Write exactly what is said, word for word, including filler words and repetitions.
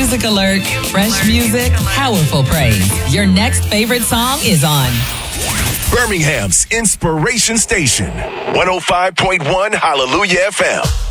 music alert. Fresh music, powerful praise. Your next favorite song is on Birmingham's Inspiration Station, one oh five point one Hallelujah F M.